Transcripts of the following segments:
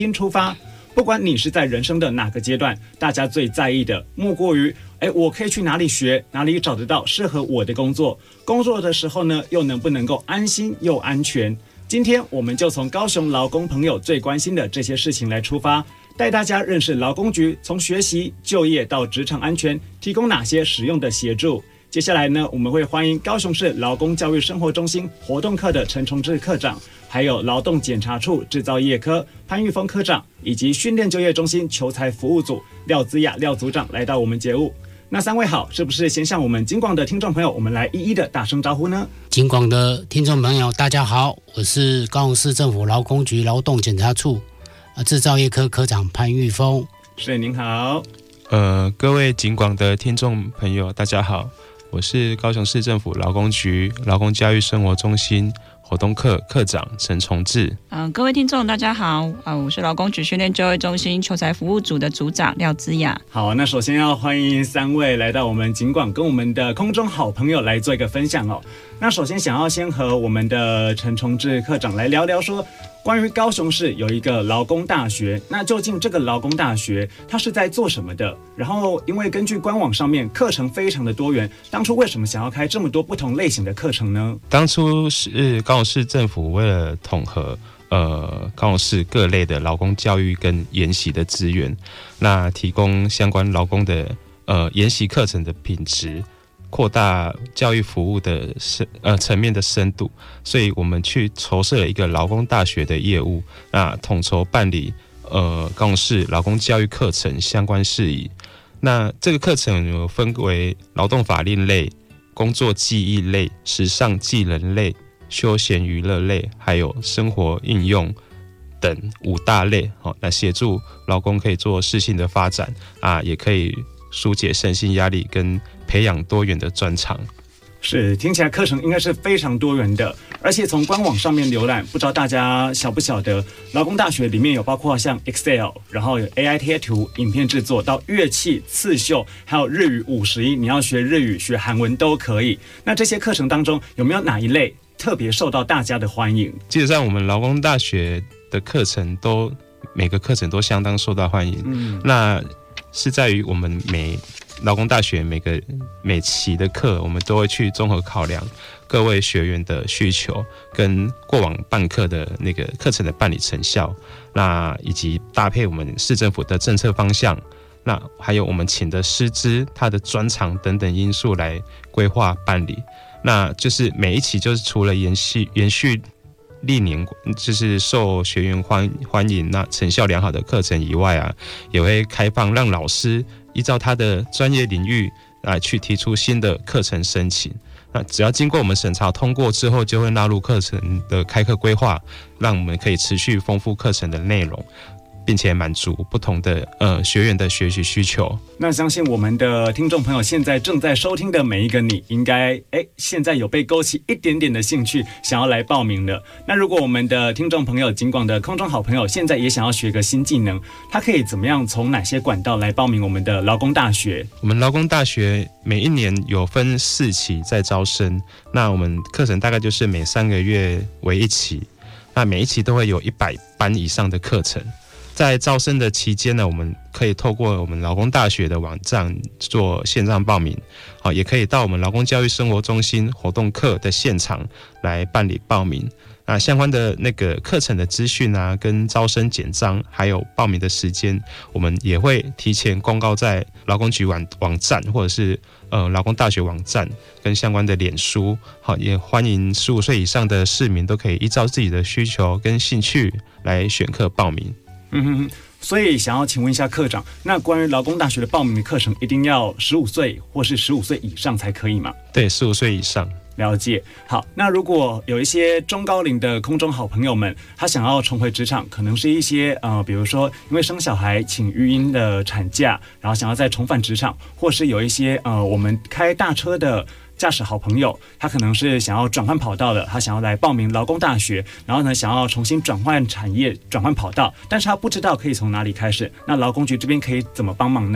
心出发。不管你是在人生的哪个阶段，大家最在意的莫过于我可以去哪里学，哪里找得到适合我的工作，工作的时候呢又能不能够安心又安全。今天我们就从高雄劳工朋友最关心的这些事情来出发，带大家认识劳工局从学习、就业到职场安全提供哪些实用的协助。接下来呢，我们会欢迎高雄市劳工教育生活中心活动课的陈崇志科长，还有劳动检查处制造业科潘玉峰科长，以及训练就业中心求才服务组廖姿雅廖组长来到我们节目。那三位好，是不是先向我们警广的听众朋友，我们来一一的大声招呼呢？ 警广的听众朋友，大家好，我是高雄市政府劳工局劳动检查处制造业科科长潘玉峰。 是，您好。 各位警广的听众朋友，大家好，我是高雄市政府劳工局劳工教育生活中心活动课课长陈崇志。 各位听众大家好，我是劳工局训练就业中心求才服务组的组长廖姿雅。 好，那首先要欢迎三位来到我们警广，跟我们的空中好朋友来做一个分享哦。那首先想要先和我们的陈崇志科长来聊聊说，关于高雄市有一个劳工大学，那究竟这个劳工大学它是在做什么的？然后因为根据官网上面课程非常的多元，当初为什么想要开这么多不同类型的课程呢？ 当初是高雄市政府为了统合高雄市各类的劳工教育跟研习的资源，那提供相关劳工的研习课程的品质，扩大教育服务的层面的深度，所以我们去筹设了一个劳工大学的业务，那统筹办理高雄市劳工教育课程相关事宜。那这个课程有分为劳动法令类、工作技艺类、时尚技能类、休闲娱乐类，还有生活应用等5大类，来协助劳工可以做适性的发展也可以疏解身心压力跟培养多元的专长。 是，听起来课程应该是非常多元的，而且从官网上面浏览，不知道大家晓不晓得，劳工大学里面有包括像 Excel， 然后有 AI 贴图、影片制作到乐器、刺绣，还有日语51，你要学日语、学韩文都可以。那这些课程当中，有没有哪一类特别受到大家的欢迎？ 基本上我们劳工大学的课程每个课程都相当受到欢迎。那是在于我们劳工大学每期的课，我们都会去综合考量各位学员的需求，跟过往办课的那个课程的办理成效，那以及搭配我们市政府的政策方向，那还有我们请的师资他的专长等等因素来规划办理。那就是每一期就是除了延续历年就是受学员欢迎，那成效良好的课程以外也会开放让老师依照他的专业领域来去提出新的课程申请。那只要经过我们审查通过之后，就会纳入课程的开课规划，让我们可以持续丰富课程的内容，并且满足不同的学员的学习需求。 那相信我们的听众朋友现在正在收听的每一个你，应该现在有被勾起一点点的兴趣，想要来报名了。那如果我们的听众朋友、警广的空中好朋友现在也想要学个新技能，他可以怎么样从哪些管道来报名我们的劳工大学？ 我们劳工大学每一年有分4期在招生，那我们课程大概就是每3个月为1期，那每一期都会有100班以上的课程。在招生的期间呢，我们可以透过我们劳工大学的网站做线上报名，也可以到我们劳工教育生活中心活动课的现场来办理报名。那相关的那个课程的资讯跟招生简章，还有报名的时间，我们也会提前公告在劳工局网站，或者是劳工大学网站跟相关的脸书。也欢迎15岁以上的市民都可以依照自己的需求跟兴趣来选课报名。 所以想要请问一下科长，那关于劳工大学的报名的课程，一定要15岁或是15岁以上才可以吗？ 对，15岁以上。 了解。好，那如果有一些中高龄的空中好朋友们，他想要重回职场，可能是一些比如说因为生小孩请育婴的产假，然后想要再重返职场，或是有一些我们开大车的驾驶好朋友，他可能是想要转换跑道的，他想要来报名劳工大学，然后呢想要重新转换产业、转换跑道，但是他不知道可以从哪里开始，那劳工局这边可以怎么帮忙呢？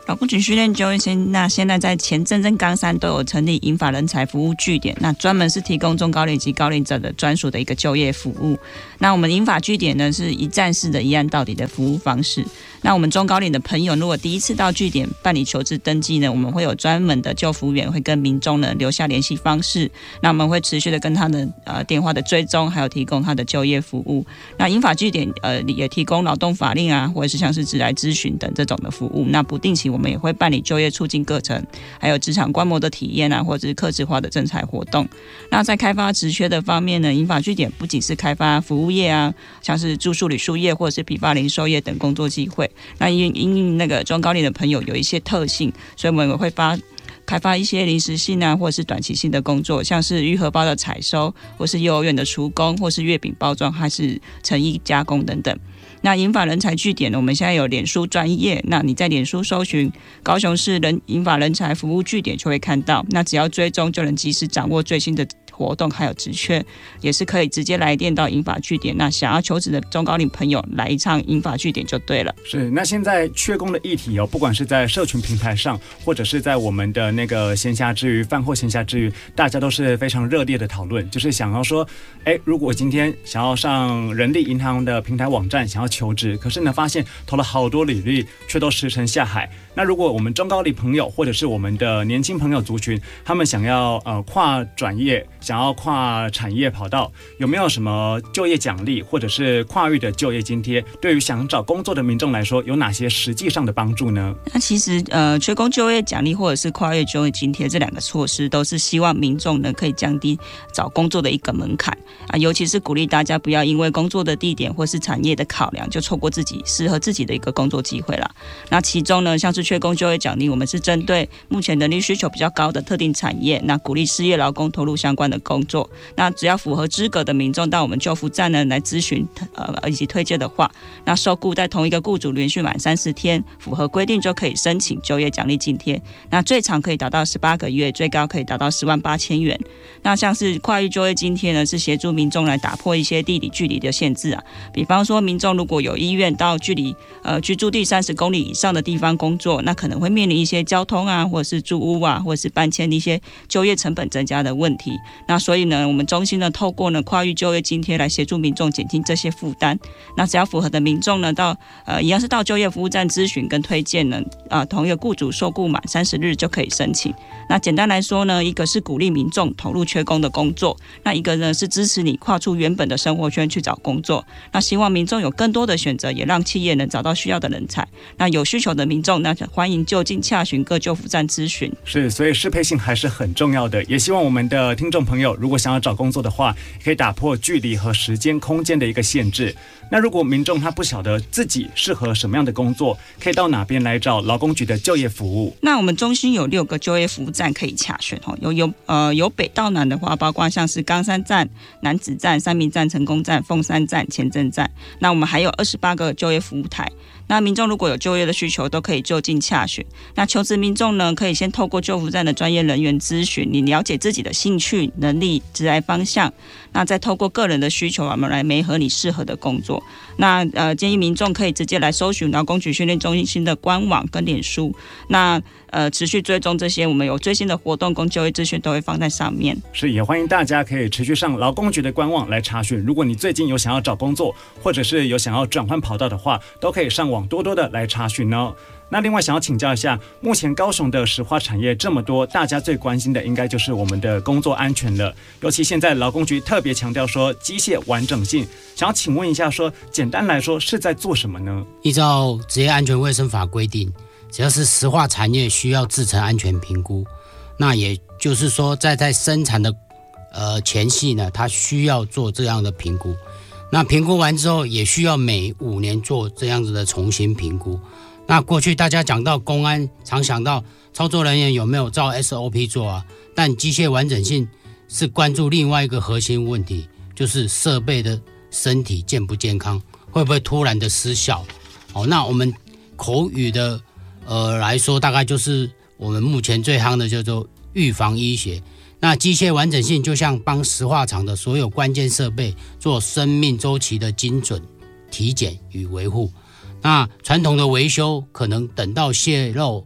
劳工局训练就业中，那现在在前镇、冈山都有成立银发人才服务据点，那专门是提供中高龄及高龄者的专属的一个就业服务。那我们银发据点呢，是一站式的一案到底的服务方式。那我们中高龄的朋友，如果第一次到据点办理求职登记呢，我们会有专门的就服员会跟民众呢留下联系方式，那我们会持续的跟他的电话的追踪，还有提供他的就业服务。那银发据点也提供劳动法令啊，或者是像是职来咨询等这种的服务。那不定期我们也会办理就业促进课程，还有职场观摩的体验啊，或者是客制化的征才活动。那在开发职缺的方面呢，银发据点不仅是开发服务业啊，像是住宿旅宿业或者是批发零售业等工作机会。那因那个中高龄的朋友有一些特性，所以我们会开发一些临时性啊，或者是短期性的工作，像是玉荷包的采收，或是幼儿园的厨工，或是月饼包装，还是成衣加工等等。那银发人才据点呢，我们现在有脸书专页，那你在脸书搜寻高雄市银发人才服务据点就会看到，那只要追踪就能及时掌握最新的活动还有职缺，也是可以直接来电到银发据点。那想要求职的中高龄朋友来一趟银发据点就对了。 是，那现在缺工的议题不管是在社群平台上，或者是在我们的那个闲暇之余、饭后闲暇之余，大家都是非常热烈的讨论，就是想要说，如果今天想要上人力银行的平台网站想要求职，可是呢发现投了好多履历，却都石沉下海。那如果我们中高龄朋友或者是我们的年轻朋友族群，他们想要跨转业，想要跨产业跑道，有没有什么就业奖励或者是跨域的就业津贴，对于想找工作的民众来说有哪些实际上的帮助呢？ 那其实缺工就业奖励或者是跨越就业津贴这两个措施，都是希望民众呢可以降低找工作的一个门槛啊，尤其是鼓励大家不要因为工作的地点或是产业的考量就错过自己适合自己的一个工作机会啦。那其中呢，像是缺工就业奖励，我们是针对目前人力需求比较高的特定产业，那鼓励失业劳工投入相关的工作。那只要符合资格的民众到我们就服站呢来咨询以及推荐的话，那受雇在同一个雇主连续满30天，符合规定就可以申请就业奖励津贴。那最长可以达到18个月，最高可以达到108000元。那像是跨域就业津贴呢，是协助民众来打破一些地理距离的限制啊。比方说，民众如果有意愿到距离居住地30公里以上的地方工作，那可能会面临一些交通啊，或者是住屋啊，或者是搬迁的一些就业成本增加的问题。那所以呢，我们中心呢透过呢跨域就业津贴来协助民众减轻这些负担。那只要符合的民众呢，一样是到就业服务站咨询跟推荐呢，同一个雇主受雇满30日就可以申请。那简单来说呢，一个是鼓励民众投入缺工的工作，那一个呢是支持你跨出原本的生活圈去找工作。那希望民众有更多的选择，也让企业能找到需要的人才。那有需求的民众，那欢迎就近洽询各就服站咨询。 是，所以适配性还是很重要的。也希望我们的听众朋友，如果想要找工作的话，可以打破距离和时间空间的一个限制。那如果民众他不晓得自己适合什么样的工作，可以到哪边来找劳工局的就业服务？ 那我们中心有6个就业服务站可以洽询，由北到南的话，包括像是冈山站、楠梓站、三民站、成功站、凤山站、前镇站。那我们还有28个就业服务台。那民众如果有就业的需求，都可以就近洽询。那求职民众呢，可以先透过就服站的专业人员咨询，你了解自己的兴趣、能力、职业方向，那再透过个人的需求，我们来媒合你适合的工作。那建议民众可以直接来搜寻劳工局训练中心的官网跟脸书，那持续追踪这些，我们有最新的活动跟就业资讯都会放在上面。 是，也欢迎大家可以持续上劳工局的官网来查询。如果你最近有想要找工作，或者是有想要转换跑道的话，都可以上网多多的来查询哦。那另外想要请教一下，目前高雄的石化产业这么多，大家最关心的应该就是我们的工作安全了。尤其现在劳工局特别强调说机械完整性，想要请问一下说，简单来说是在做什么呢？ 依照职业安全卫生法规定，只要是石化产业需要制成安全评估，那也就是说在生产的前夕呢，它需要做这样的评估。那评估完之后，也需要每5年做这样子的重新评估。那过去大家讲到公安，常想到操作人员有没有照 SOP 做啊？但机械完整性是关注另外一个核心问题，就是设备的身体健不健康，会不会突然的失效？那我们口语的来说，大概就是我们目前最夯的叫做预防医学。那机械完整性就像帮石化厂的所有关键设备做生命周期的精准体检与维护。那传统的维修可能等到泄漏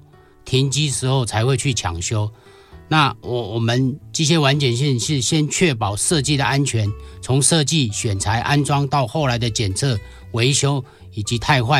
停机时候才会去抢修。那我们机械完检线是先确保设计的安全，从设计、选材、安装到后来的检测、维修以及汰换